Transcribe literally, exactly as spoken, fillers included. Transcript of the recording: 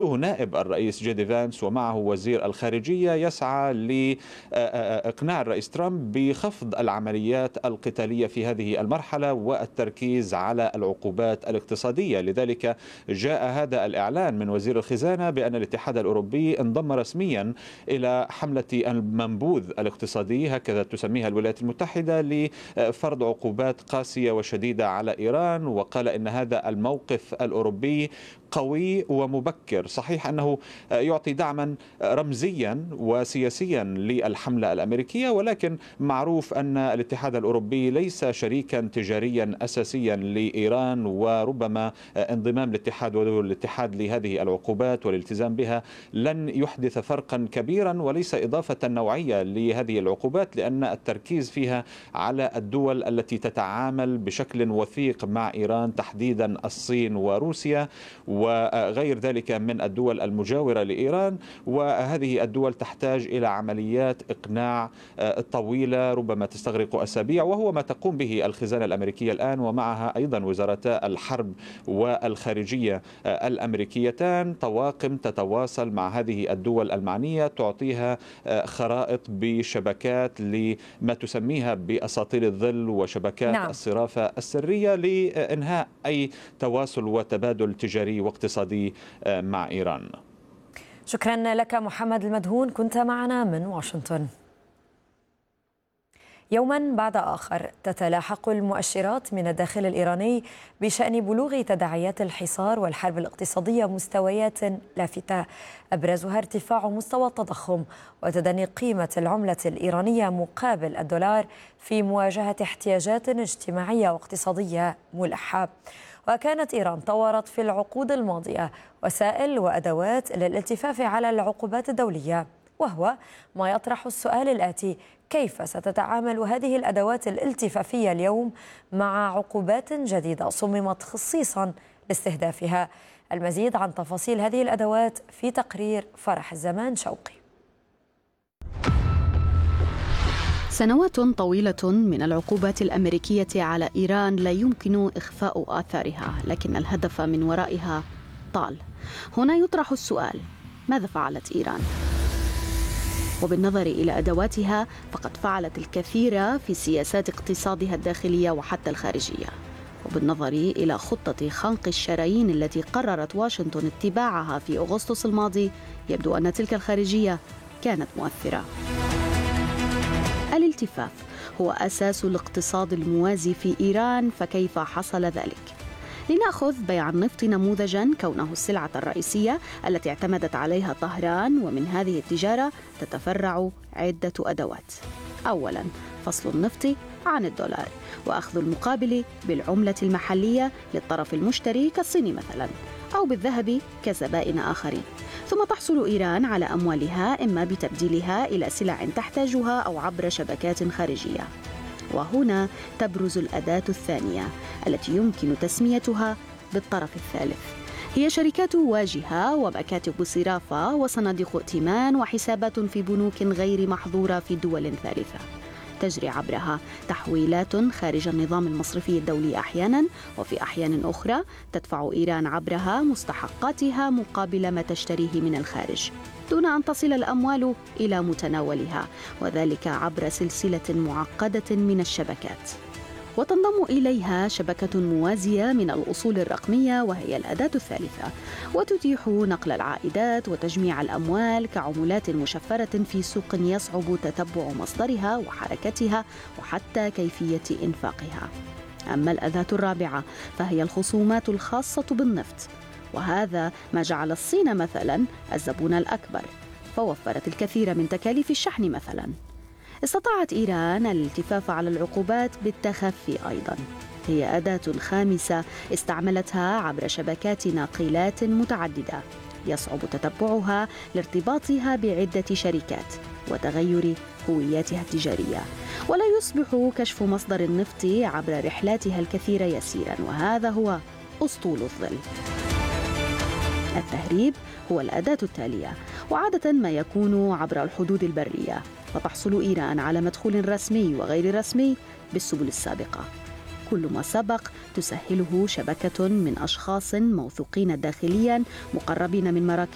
يقوده نائب الرئيس جي دي فانس ومعه وزير الخارجية يسعى لإقناع الرئيس ترامب بخفض العمليات القتالية في هذه المرحلة والتركيز على العقوبات الاقتصادية. لذلك جاء هذا الإعلان من وزير الخزانة بأن الاتحاد الأوروبي انضم رسميا إلى حملة المنبوذ الاقتصادي، هكذا تسميها الولايات المتحدة، لفرض عقوبات قاسية وشديدة على إيران. وقال إن هذا الموقف الأوروبي قوي ومبكر. صحيح أنه يعطي دعما رمزيا وسياسيا للحملة الأمريكية، ولكن معروف أن الاتحاد الأوروبي ليس شريكا تجاريا أساسيا لإيران، وربما انضمام الاتحاد ودول الاتحاد لهذه العقوبات والالتزام بها لن يحدث فرقا كبيرا وليس إضافة نوعية لهذه العقوبات، لأن التركيز فيها على الدول التي تتعامل بشكل وثيق مع إيران، تحديدا الصين وروسيا وغير ذلك من الدول المجاورة لإيران. وهذه الدول تحتاج إلى عمليات إقناع طويلة ربما تستغرق أسابيع، وهو ما تقوم به الخزانة الأمريكية الآن، ومعها أيضا وزارتا الحرب والخارجية الأمريكيتان طواقم تتواصل مع هذه الدول المعنية، تعطيها خرائط بشبكات لما تسميها بأساطيل الظل وشبكات نعم. الصرافة السرية لإنهاء أي تواصل وتبادل تجاري واقتصادي مع إيران. شكرا لك محمد المدهون، كنت معنا من واشنطن. يوما بعد آخر تتلاحق المؤشرات من الداخل الإيراني بشأن بلوغ تداعيات الحصار والحرب الاقتصادية مستويات لافتة، أبرزها ارتفاع مستوى التضخم وتدني قيمة العملة الإيرانية مقابل الدولار في مواجهة احتياجات اجتماعية واقتصادية ملحة. وكانت إيران طورت في العقود الماضية وسائل وأدوات للالتفاف على العقوبات الدولية، وهو ما يطرح السؤال الآتي: كيف ستتعامل هذه الأدوات الالتفافية اليوم مع عقوبات جديدة صممت خصيصا لاستهدافها؟ المزيد عن تفاصيل هذه الأدوات في تقرير فرح الزمان شوقي. سنوات طويلة من العقوبات الأمريكية على إيران لا يمكن إخفاء آثارها، لكن الهدف من ورائها طال. هنا يطرح السؤال: ماذا فعلت إيران؟ وبالنظر إلى أدواتها فقد فعلت الكثير في سياسات اقتصادها الداخلية وحتى الخارجية. وبالنظر إلى خطة خنق الشرايين التي قررت واشنطن اتباعها في أغسطس الماضي، يبدو أن تلك الخارجية كانت مؤثرة. الالتفاف هو أساس الاقتصاد الموازي في إيران، فكيف حصل ذلك؟ لنأخذ بيع النفط نموذجاً، كونه السلعة الرئيسية التي اعتمدت عليها طهران، ومن هذه التجارة تتفرع عدة أدوات. أولاً، فصل النفط عن الدولار وأخذ المقابل بالعملة المحلية للطرف المشتري كالصين مثلاً، أو بالذهب كزبائن آخرين. ثم تحصل إيران على أموالها إما بتبديلها إلى سلع تحتاجها أو عبر شبكات خارجية. وهنا تبرز الأداة الثانية التي يمكن تسميتها بالطرف الثالث، هي شركات واجهة ومكاتب صرافة وصناديق ائتمان وحسابات في بنوك غير محظورة في دول ثالثة، تجري عبرها تحويلات خارج النظام المصرفي الدولي أحيانا، وفي أحيان أخرى تدفع إيران عبرها مستحقاتها مقابل ما تشتريه من الخارج دون أن تصل الأموال إلى متناولها، وذلك عبر سلسلة معقدة من الشبكات. وتنضم إليها شبكة موازية من الأصول الرقمية وهي الأداة الثالثة، وتتيح نقل العائدات وتجميع الأموال كعملات مشفرة في سوق يصعب تتبع مصدرها وحركتها وحتى كيفية إنفاقها. أما الأداة الرابعة فهي الخصومات الخاصة بالنفط، وهذا ما جعل الصين مثلا الزبون الأكبر، فوفرت الكثير من تكاليف الشحن مثلا. استطاعت إيران الالتفاف على العقوبات بالتخفي أيضا، هي أداة خامسة استعملتها عبر شبكات ناقلات متعددة يصعب تتبعها لارتباطها بعدة شركات وتغير هوياتها التجارية، ولا يصبح كشف مصدر النفط عبر رحلاتها الكثيرة يسيرا، وهذا هو أسطول الظل. التهريب هو الأداة التالية، وعادة ما يكون عبر الحدود البرية، فتحصل إيران على مدخول رسمي وغير رسمي بالسبل السابقة. كل ما سبق تسهله شبكة من أشخاص موثوقين داخليا مقربين من مراكز